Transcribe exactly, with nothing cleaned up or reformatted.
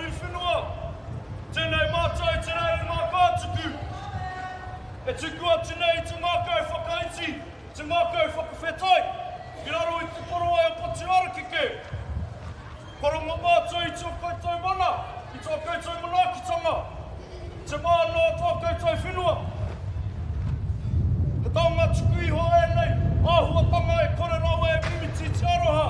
ui whenua. Tēnei mātai, tēnei mā kātuku. E tuku atu nei te mākau whakaiti, te mākau whakawhetai. I raro i te poro ai o poti arakeke. Koronga mātai i tō koutou mana, i tō koutou manaakitanga. Te māna o tō koutou whenua. He taonga tuku iho e nei, āhuatanga e kore rawa e mimiti te aroha.